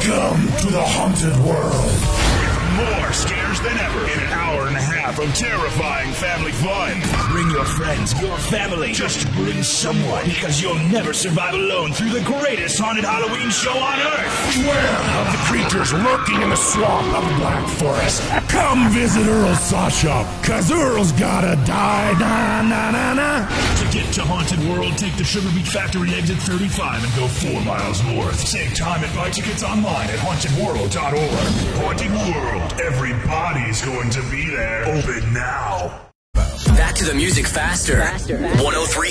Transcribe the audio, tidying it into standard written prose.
Welcome to the haunted world. More scares than ever in an hour and a half of terrifying family fun. Bring your friends, your family. Just bring someone, because you'll never survive alone through the greatest haunted Halloween show on Earth. Beware of the creatures lurking in the swamp of the Black Forest. Come visit Earl's Saw Shop, cause Earl's gotta die. Na na na na. To get to Haunted World, take the Sugar Beet Factory exit 35 and go 4 miles north. Save time and buy tickets online at hauntedworld.org. Haunted World. Everybody's going to be there. Open now. Back to the music faster. 103.